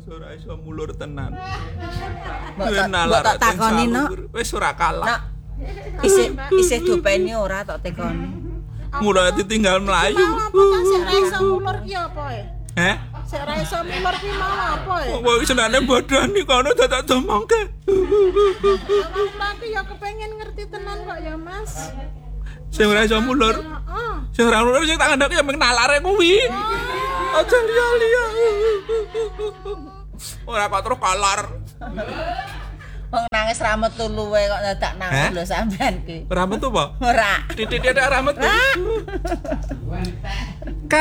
ora iso mulur tenan. Mbok tak takoni no. Wis ora kalah. Isih dopeni ora tak tekoni. Mulai ditinggal melayu. Apa ta sik ra iso mulur ki apa e? Heh? Sik ra iso mulur ki mau apa e? Wong senane bodoni kono dadak domongke. Wong laki ya kepengin ngerti tenan kok ya, Mas. Sing ora iso mulur. Heeh. Sing ora mulur sing tak ngandhaki ya mung nalare kuwi. Aja liya-liya. Ora kok terus kalar. Wong nangis ra metu luwe kok dadak nangis lho sampean ki. Ora metu apa? Ora. Titik-titik ora metu.